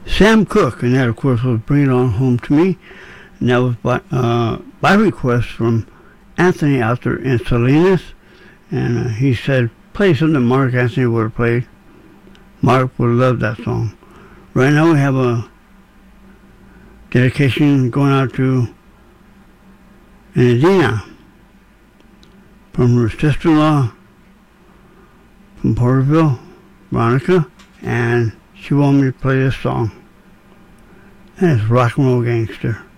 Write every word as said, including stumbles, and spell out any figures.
Sam Cooke, and that, of course, was Bring It On Home to Me. And that was by, uh, by request from Anthony out there in Salinas. And uh, he said, play something Mark Anthony would have played. Mark would love that song. Right now we have a dedication going out to Enadina from her sister-in-law from Porterville, Veronica, and she wanted me to play this song. And it's Rock and Roll Gangster.